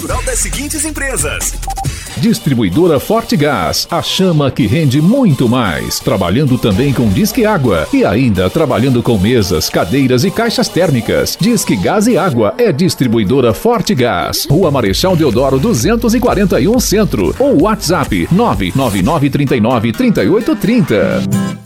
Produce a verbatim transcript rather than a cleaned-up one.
natural das seguintes empresas. Distribuidora Forte Gás, a chama que rende muito mais. Trabalhando também com Disque Água e ainda trabalhando com mesas, cadeiras e caixas térmicas. Disque Gás e Água é Distribuidora Forte Gás. Rua Marechal Deodoro duzentos e quarenta e um Centro ou WhatsApp nove nove nove, trinta e nove, trinta e oito, trinta.